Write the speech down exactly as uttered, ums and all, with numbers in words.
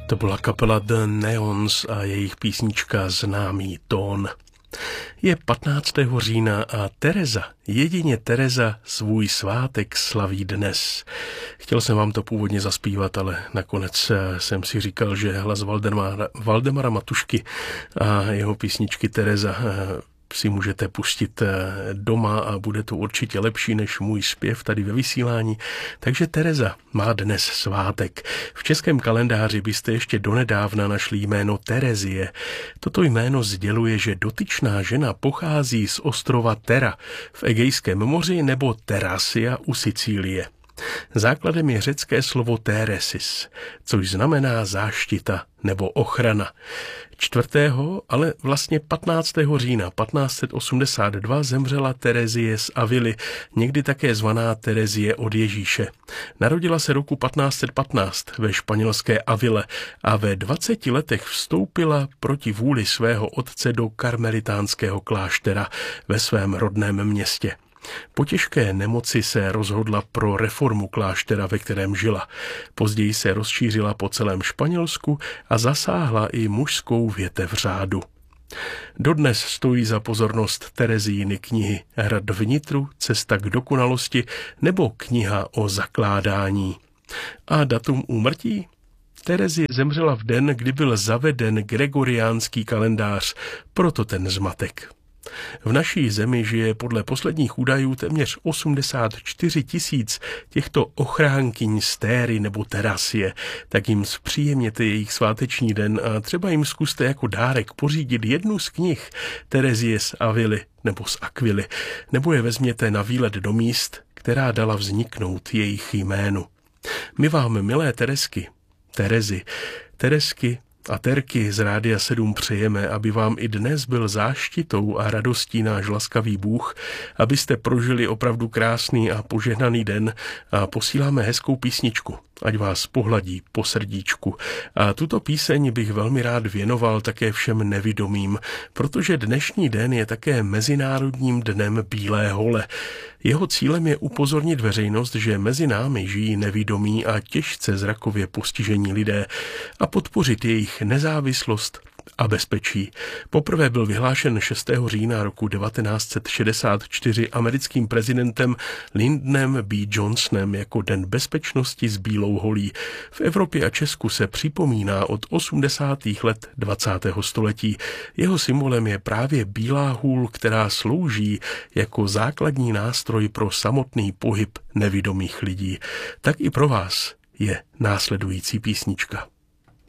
To byla kapela The Neons a jejich písnička Známý tón. Je patnáctého října a Tereza, jedině Tereza, svůj svátek slaví dnes. Chtěl jsem vám to původně zaspívat, ale nakonec jsem si říkal, že hlas Valdemara, Valdemara Matušky a jeho písničky Tereza si můžete pustit doma a bude to určitě lepší než můj zpěv tady ve vysílání. Takže Tereza má dnes svátek. V českém kalendáři byste ještě donedávna našli jméno Terezie. Toto jméno sděluje, že dotyčná žena pochází z ostrova Terra v Egejském moři nebo Terasia u Sicílie. Základem je řecké slovo teresis, což znamená záštita nebo ochrana. čtvrtého ale vlastně patnáctého října patnáct set osmdesát dva zemřela Terezie z Avily, někdy také zvaná Terezie od Ježíše. Narodila se roku patnáct set patnáct ve španělské Avile a ve dvaceti letech vstoupila proti vůli svého otce do karmelitánského kláštera ve svém rodném městě. Po těžké nemoci se rozhodla pro reformu kláštera, ve kterém žila. Později se rozšířila po celém Španělsku a zasáhla i mužskou větev řádu. Dodnes stojí za pozornost Terezíny knihy Hrad vnitru, cesta k dokonalosti nebo kniha o zakládání. A datum úmrtí? Terezie zemřela v den, kdy byl zaveden gregoriánský kalendář, proto ten zmatek. V naší zemi žije podle posledních údajů téměř osmdesát čtyři tisíc těchto ochránkyň z Téry nebo Terasie, tak jim zpříjemněte jejich sváteční den a třeba jim zkuste jako dárek pořídit jednu z knih Terezie z Avily nebo z Aquily, nebo je vezměte na výlet do míst, která dala vzniknout jejich jménu. My vám, milé Teresky, Terezy, Teresky, a Terky z Rádia sedm přejeme, aby vám i dnes byl záštitou a radostí náš laskavý Bůh, abyste prožili opravdu krásný a požehnaný den a posíláme hezkou písničku, ať vás pohladí po srdíčku. A tuto píseň bych velmi rád věnoval také všem nevidomým, protože dnešní den je také Mezinárodním dnem bílé hole. Jeho cílem je upozornit veřejnost, že mezi námi žijí nevidomí a těžce zrakově postižení lidé a podpořit jejich nezávislost a bezpečí. Poprvé byl vyhlášen šestého října roku devatenáct set šedesát čtyři americkým prezidentem Lyndоnem B. Johnsonem jako Den bezpečnosti s bílou holí. V Evropě a Česku se připomíná od osmdesátých let dvacátého století. Jeho symbolem je právě bílá hůl, která slouží jako základní nástroj pro samotný pohyb nevidomých lidí. Tak i pro vás je následující písnička.